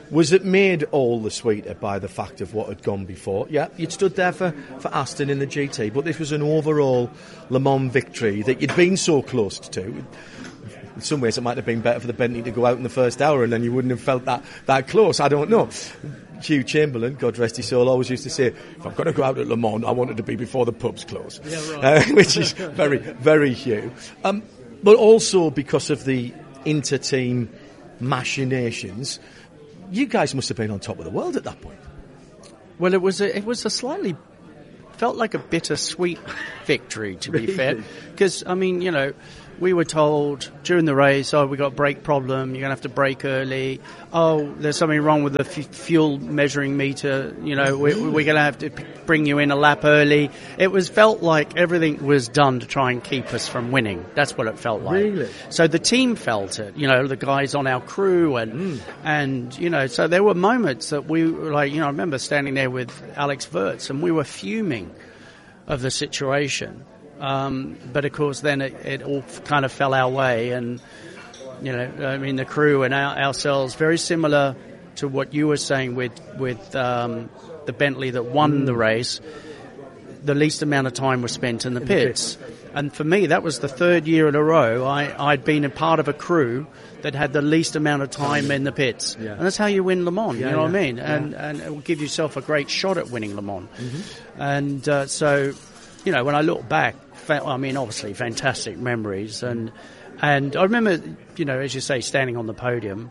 E: Was it made all the sweeter by the fact of what had gone before? Yeah, you'd stood there for, for Aston in the G T, but this was an overall Le Mans victory that you'd been so close to. In some ways, it might have been better for the Bentley to go out in the first hour, and then you wouldn't have felt that, that close. I don't know. Hugh Chamberlain, God rest his soul, always used to say, if I'm going to go out at Le Mans, I want it to be before the pubs close. Yeah, right. uh, which is very, very Hugh. Um, but also because of the inter-team machinations, you guys must have been on top of the world at that point.
F: Well, it was a, it was a slightly, felt like a bittersweet victory, to be
E: Really?
F: fair. Because, I mean, you know, we were told during the race, oh, we got a brake problem, you're going to have to brake early. Oh, there's something wrong with the f- fuel measuring meter, you know, we, we're going to have to p- bring you in a lap early. It was felt like everything was done to try and keep us from winning. That's what it felt like.
E: Really?
F: So the team felt it, you know, the guys on our crew and,
E: Mm.
F: and you know, so there were moments that we were like, you know, I remember standing there with Alex Wirtz and we were fuming of the situation. Um, but of course, then it, it all kind of fell our way, and you know, I mean, the crew and our, ourselves, very similar to what you were saying with with um, the Bentley that won mm. the race. The least amount of time was spent in the, in pits. the pits, and for me, that was the third year in a row I, I'd been a part of a crew that had the least amount of time in the pits,
E: yeah.
F: and that's how you win Le Mans.
E: Yeah,
F: you know
E: yeah.
F: what I mean? And
E: yeah.
F: and it will give yourself a great shot at winning Le Mans.
E: Mm-hmm.
F: And uh, so, you know, when I look back. I mean, obviously, fantastic memories, and and I remember, you know, as you say, standing on the podium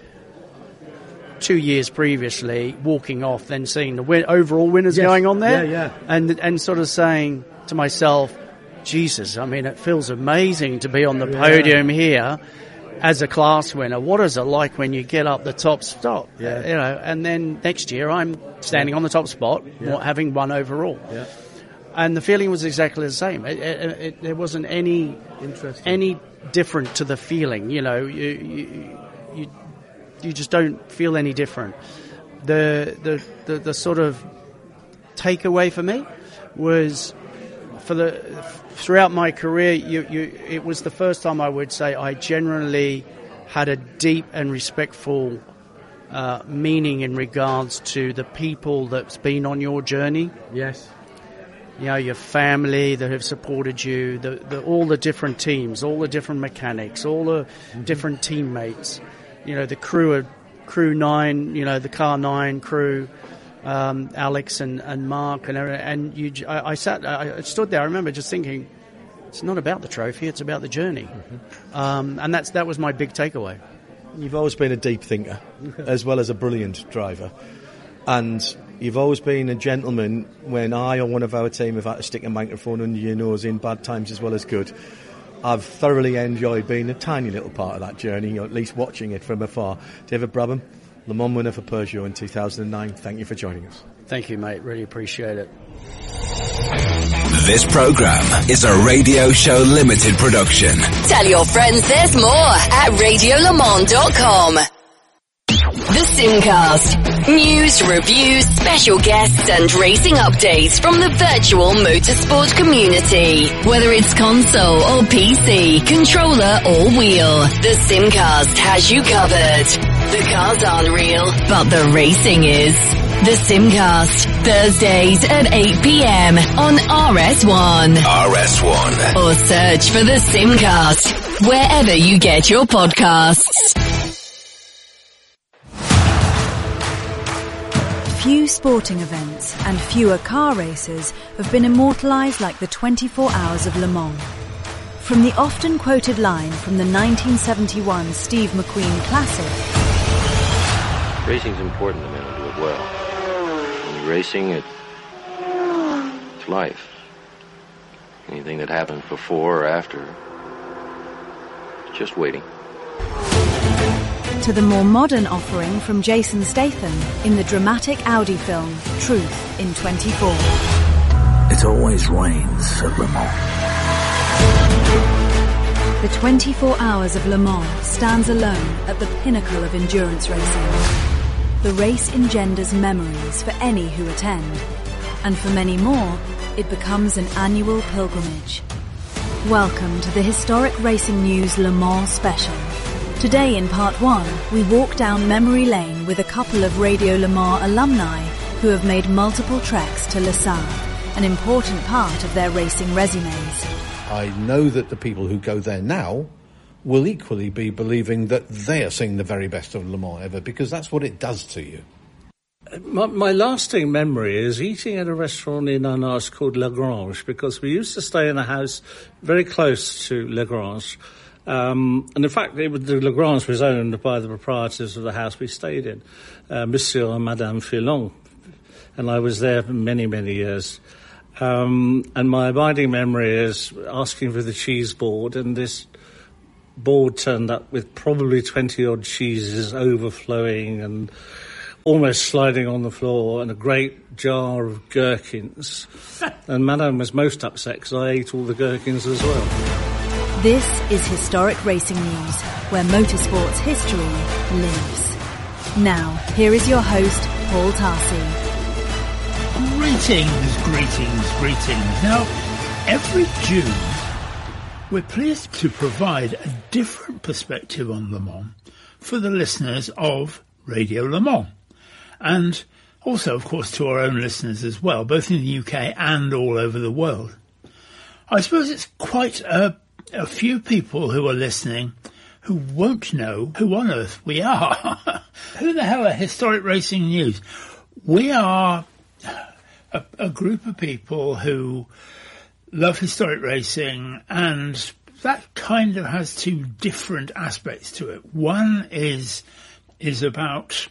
F: two years previously, walking off, then seeing the win- overall winners
E: yes.
F: going on there,
E: yeah, yeah.
F: and and sort of saying to myself, Jesus, I mean, it feels amazing to be on the
E: yeah.
F: podium here as a class winner. What is it like when you get up the top spot?
E: Yeah.
F: You know, and then next year I'm standing on the top spot,
E: yeah.
F: having won overall.
E: Yeah.
F: And the feeling was exactly the same. It, it, it, there wasn't any any different to the feeling. You know, you, you you you just don't feel any different. The the the, the sort of takeaway for me was for the throughout my career. You, you it was the first time I would say I generally had a deep and respectful uh, meaning in regards to the people that's been on your journey.
E: Yes.
F: You know, your family that have supported you, the, the, all the different teams, all the different mechanics, all the mm-hmm. different teammates. You know, the crew of crew nine, you know, the car nine crew, um, Alex and, and Mark, and and you. I, I sat, I stood there. I remember just thinking, it's not about the trophy; it's about the journey. Mm-hmm. Um, and that's that was my big takeaway.
E: You've always been a deep thinker, as well as a brilliant driver, and you've always been a gentleman when I or one of our team have had to stick a microphone under your nose in bad times as well as good. I've thoroughly enjoyed being a tiny little part of that journey, or at least watching it from afar. David Brabham, Le Mans winner for Peugeot in two thousand nine, thank you for joining us.
F: Thank you, mate. Really appreciate it.
C: This program is a Radio Show Limited production.
D: Tell your friends there's more at radio le mans dot com. The Simcast. News, reviews, special guests and racing updates from the virtual motorsport community. Whether it's console or P C, controller or wheel, the Simcast has you covered. The cars aren't real, but the racing is. The Simcast, Thursdays at eight p.m. on R S one.
C: R S one.
D: Or search for the Simcast wherever you get your podcasts.
G: Few sporting events and fewer car races have been immortalised like the twenty-four hours of Le Mans. From the often quoted line from the nineteen seventy-one Steve McQueen Classic.
H: Racing's important to men who do it well. When you're racing, it, it's life. Anything that happens before or after, it's just waiting.
G: To the more modern offering from Jason Statham in the dramatic Audi film Truth in twenty-four.
I: It always rains at Le Mans.
G: The twenty-four hours of Le Mans stands alone at the pinnacle of endurance racing. The race engenders memories for any who attend, and for many more, it becomes an annual pilgrimage. Welcome to the Historic Racing News Le Mans Special. Today in part one, we walk down memory lane with a couple of Radio Le Mans alumni who have made multiple treks to Le Sard, an important part of their racing resumes.
J: I know that the people who go there now will equally be believing that they are seeing the very best of Le Mans ever, because that's what it does to you.
K: My, my lasting memory is eating at a restaurant in Arnas called Lagrange, because we used to stay in a house very close to Lagrange. Um, and in fact, it was, the Lagrange was owned by the proprietors of the house we stayed in, uh, Monsieur and Madame Filon. And I was there for many, many years. Um, and my abiding memory is asking for the cheese board, and this board turned up with probably twenty-odd cheeses overflowing and almost sliding on the floor, and a great jar of gherkins. And Madame was most upset because I ate all the gherkins as well.
G: This is Historic Racing News, where motorsport's history lives. Now, here is your host, Paul Tarsi.
L: Greetings, greetings, greetings. Now, every June, we're pleased to provide a different perspective on Le Mans for the listeners of Radio Le Mans. And also, of course, to our own listeners as well, both in the U K and all over the world. I suppose it's quite a, a few people who are listening who won't know who on earth we are. Who the hell are Historic Racing News? We are a, a group of people who love historic racing, and that kind of has two different aspects to it. One is is about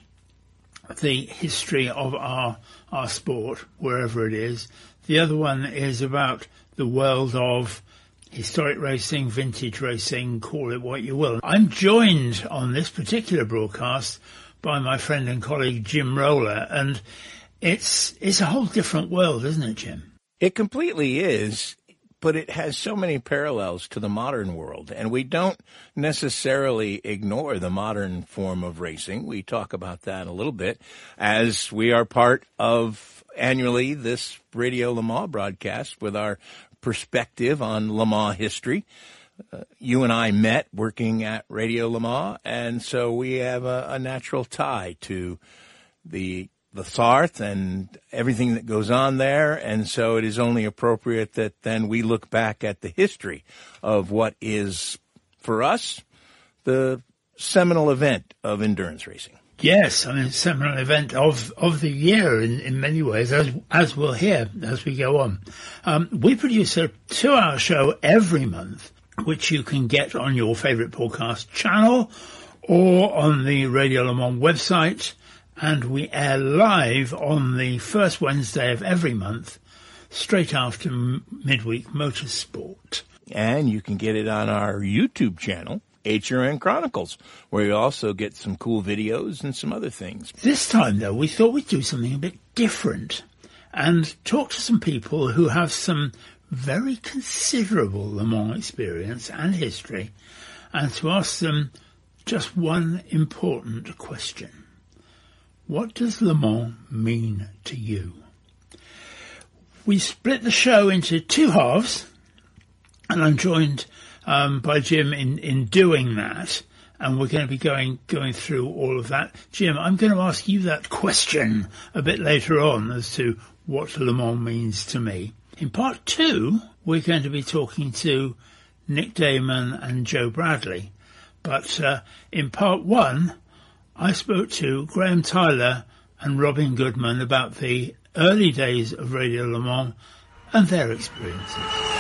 L: the history of our our sport, wherever it is. The other one is about the world of historic racing, vintage racing, call it what you will. I'm joined on this particular broadcast by my friend and colleague Jim Roller, and it's it's a whole different world, isn't it, Jim?
M: It completely is, but it has so many parallels to the modern world, and we don't necessarily ignore the modern form of racing. We talk about that a little bit, as we are part of annually this Radio Le Mans broadcast with our perspective on Le Mans history. Uh, you and I met working at Radio Le Mans, and so we have a, a natural tie to the the Sarthe and everything that goes on there, and so it is only appropriate that then we look back at the history of what is, for us, the seminal event of endurance racing.
L: Yes, I mean, seminal event of, of the year in, in many ways, as as we'll hear as we go on. Um, we produce a two-hour show every month, which you can get on your favourite podcast channel or on the Radio Le Mans website, and we air live on the first Wednesday of every month, straight after m- Midweek Motorsport.
M: And you can get it on our YouTube channel, H R N Chronicles, where you also get some cool videos and some other things.
L: This time, though, we thought we'd do something a bit different and talk to some people who have some very considerable Le Mans experience and history, and to ask them just one important question. What does Le Mans mean to you? We split the show into two halves, and I'm joined um, by Jim in, in doing that, and we're going to be going going through all of that. Jim, I'm going to ask you that question a bit later on as to what Le Mans means to me. In part two, we're going to be talking to Nick Damon and Joe Bradley, but uh, in part one, I spoke to Graham Tyler and Robin Goodman about the early days of Radio Le Mans and their experiences.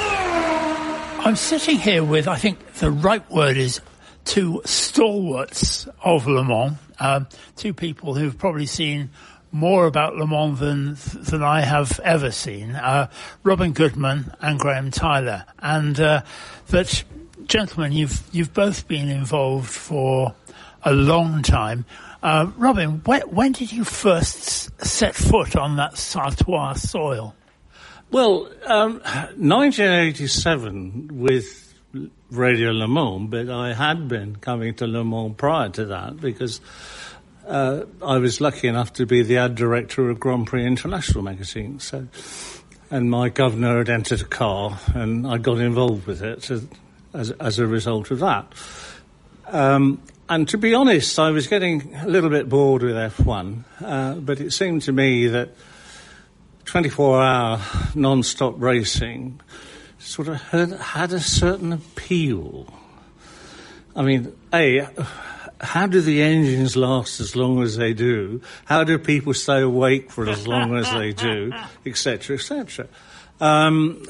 L: I'm sitting here with, I think the right word is, two stalwarts of Le Mans, um, two people who've probably seen more about Le Mans than than I have ever seen, uh, Robin Goodman and Graham Tyler. And uh, that, gentlemen, you've you've both been involved for a long time. Uh, Robin, when, when did you first set foot on that Sartois soil?
K: Well, um, nineteen eighty-seven with Radio Le Mans, but I had been coming to Le Mans prior to that because uh, I was lucky enough to be the ad director of Grand Prix International magazine. So, and my governor had entered a car, and I got involved with it as as, as a result of that. Um, and to be honest, I was getting a little bit bored with F one, uh, but it seemed to me that twenty-four hour non-stop racing sort of had, had a certain appeal. I mean, A, how do the engines last as long as they do? How do people stay awake for as long as they do? et cetera, et cetera. Um,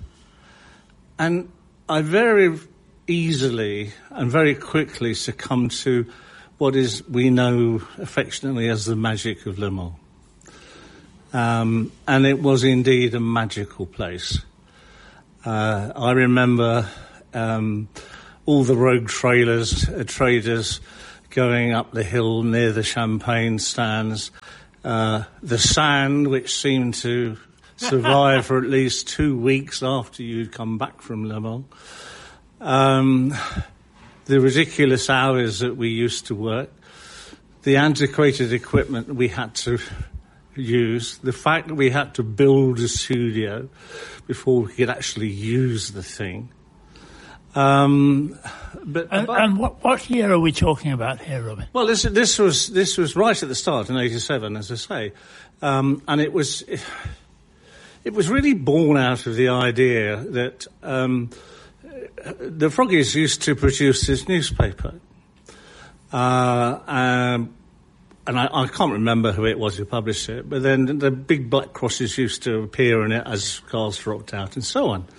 K: and I very easily and very quickly succumbed to what is we know affectionately as the magic of Le Mans. Um, and it was indeed a magical place. Uh, I remember um, all the rogue trailers, uh, traders going up the hill near the champagne stands, uh, the sand, which seemed to survive for at least two weeks after you'd come back from Le Mans, um, the ridiculous hours that we used to work, the antiquated equipment we had to use, the fact that we had to build a studio before we could actually use the thing. Um, but
L: and,
K: but
L: and what, what year are we talking about here, Robin?
K: Well, this this was this was right at the start in eighty-seven, as I say, um, and it was it, it was really born out of the idea that um, the Froggies used to produce this newspaper, uh, um, and I, I can't remember who it was who published it, but then the big black crosses used to appear in it as cars dropped out and so on.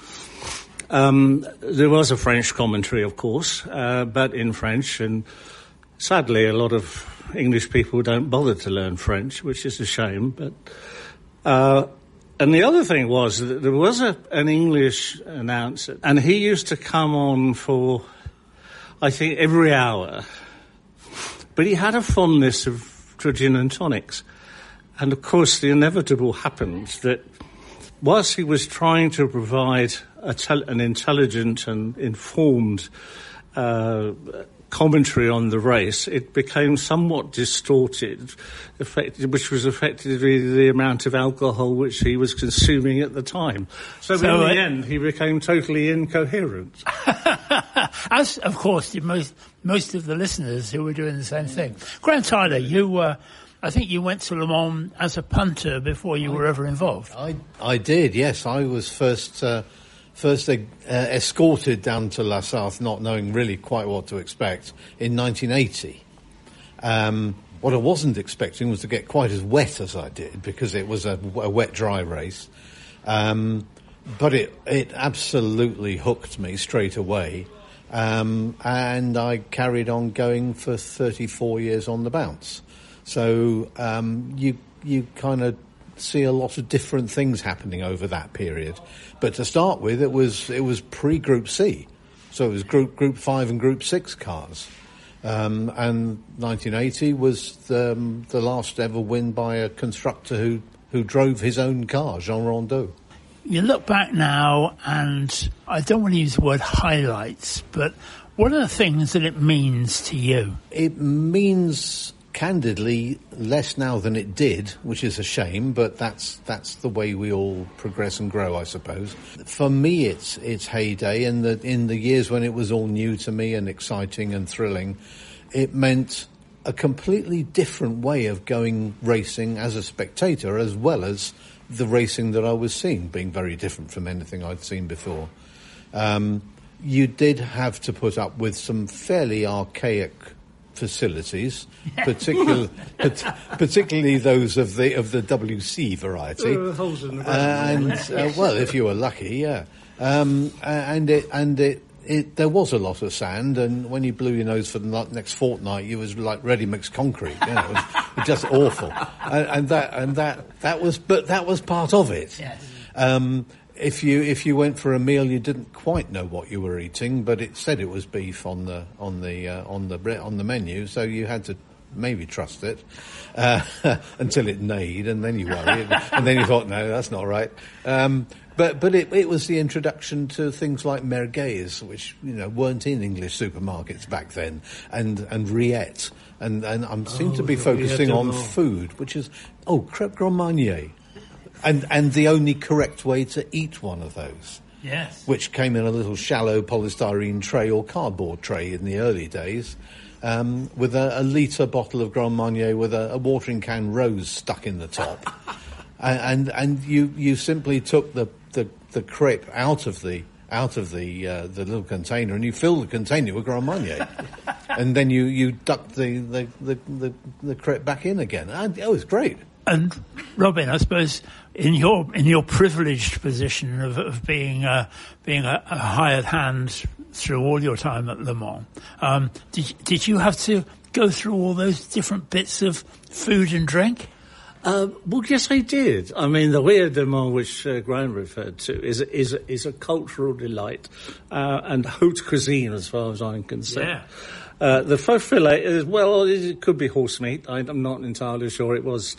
K: Um, there was a French commentary, of course, uh, but in French, and sadly a lot of English people don't bother to learn French, which is a shame. But uh, and the other thing was that there was a, an English announcer, and he used to come on for, I think, every hour. But he had a fondness of gin and tonics. And, of course, the inevitable happened that whilst he was trying to provide a tel- an intelligent and informed uh, commentary on the race, it became somewhat distorted, affected, which was effectively the amount of alcohol which he was consuming at the time. So, so in the uh, end, he became totally incoherent.
L: As, of course, did most, most of the listeners who were doing the same thing. Graham Tyler, you were... I think you went to Le Mans as a punter before you I, were ever involved.
J: I I did, yes. I was first uh, first uh, escorted down to La Sarthe, not knowing really quite what to expect, in nineteen eighty. Um, what I wasn't expecting was to get quite as wet as I did, because it was a, a wet-dry race. Um, but it, it absolutely hooked me straight away. Um, and I carried on going for thirty-four years on the bounce. So um, you you kind of see a lot of different things happening over that period. But to start with, it was it was pre-Group C, so it was Group Group Five and Group Six cars, um, and nineteen eighty was the, um, the last ever win by a constructor who who drove his own car, Jean Rondeau.
L: You look back now, and I don't want to use the word highlights, but what are the things that it means to you?
J: It means, candidly, less now than it did, which is a shame, but that's that's the way we all progress and grow, I suppose. For me, it's it's heyday, and the, in the years when it was all new to me and exciting and thrilling, it meant a completely different way of going racing as a spectator, as well as the racing that I was seeing, being very different from anything I'd seen before. Um, you did have to put up with some fairly archaic facilities, particular, particularly those of the of the W C variety.
K: Uh, holes in the
J: and uh, well, if you were lucky, yeah. Um, and it and it, it there was a lot of sand, and when you blew your nose for the next fortnight, you was like ready mixed concrete. You know, it was, it was just awful. And, and that and that that was, but that was part of it.
L: Yes.
J: Um, If you if you went for a meal, you didn't quite know what you were eating, but it said it was beef on the on the uh, on the on the menu, so you had to maybe trust it uh, until it neighed, and then you worried, and then you thought, no, that's not right. Um, but but it, it was the introduction to things like merguez, which you know weren't in English supermarkets back then, and and rillettes, and and I seem
K: oh,
J: to be focusing on food, which is oh crêpe grand marnier. And and the only correct way to eat one of those.
L: Yes.
J: Which came in a little shallow polystyrene tray or cardboard tray in the early days. um, with a, a litre bottle of Grand Marnier with a, a watering can rose stuck in the top. and, and and you you simply took the, the, the crip out of the out of the uh, the little container, and you filled the container with Grand Marnier. And then you, you ducked the, the, the, the, the crip back in again. And it was great.
L: And Robin, I suppose in your in your privileged position of, of being uh, being a, a hired hand through all your time at Le Mans, um, did did you have to go through all those different bits of food and drink?
K: Uh, well, yes, I did. I mean, the Rio de Mans, which uh, Graham referred to, is is is a cultural delight uh, and haute cuisine, as far as I'm concerned.
L: Yeah.
K: Uh, the faux fillet is, well, it could be horse meat. I'm not entirely sure. It was